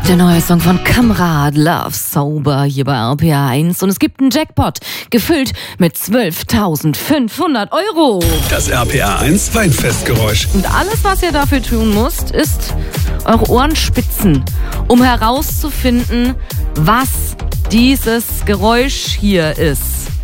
Der neue Song von Kamrad, Love Sober, hier bei RPA 1. Und es gibt einen Jackpot, gefüllt mit 12.500 €. Das RPA 1 Weinfestgeräusch. Und alles, was ihr dafür tun müsst, ist eure Ohren spitzen, um herauszufinden, was dieses Geräusch hier ist.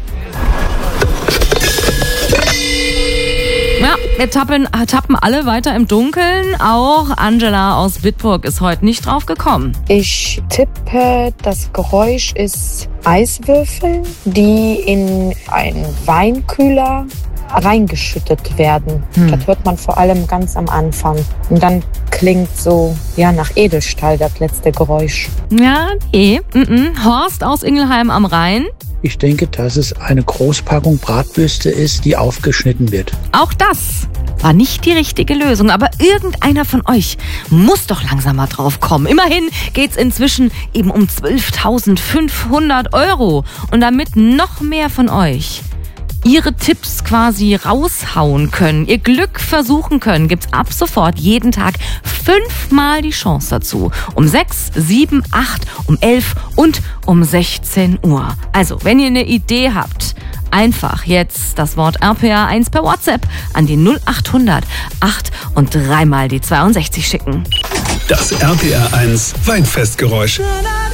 Ja, wir tappen alle weiter im Dunkeln. Auch Angela aus Bitburg ist heute nicht drauf gekommen. Ich tippe, das Geräusch ist Eiswürfel, die in einen Weinkühler reingeschüttet werden. Das hört man vor allem ganz am Anfang. Und dann klingt so, nach Edelstahl das letzte Geräusch. Ja, Horst aus Ingelheim am Rhein. Ich denke, dass es eine Großpackung Bratwürste ist, die aufgeschnitten wird. Auch das war nicht die richtige Lösung, aber irgendeiner von euch muss doch langsam mal drauf kommen. Immerhin geht's inzwischen eben um 12.500 €. Und damit noch mehr von euch ihre Tipps quasi raushauen können, ihr Glück versuchen können, gibt's ab sofort jeden Tag 5-mal die Chance dazu. Um 6, 7, 8, um 11 und um 16 Uhr. Also, wenn ihr eine Idee habt, einfach jetzt das Wort RPA 1 per WhatsApp an die 0800 8 und 3-mal die 62 schicken. Das RPA 1 Weinfestgeräusch.